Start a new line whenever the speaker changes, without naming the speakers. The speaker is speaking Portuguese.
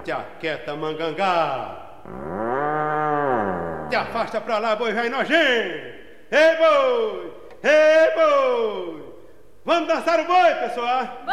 Te aquieta, mangangá. Te afasta pra lá, boi velho nojento. Ei, boi! Ei, boi! Vamos dançar o boi, pessoal!